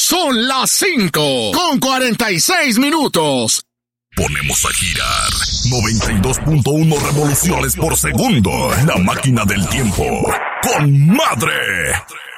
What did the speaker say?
Son las 5:46. Ponemos a girar 92.1 revoluciones por segundo. La máquina del tiempo. ¡Con madre!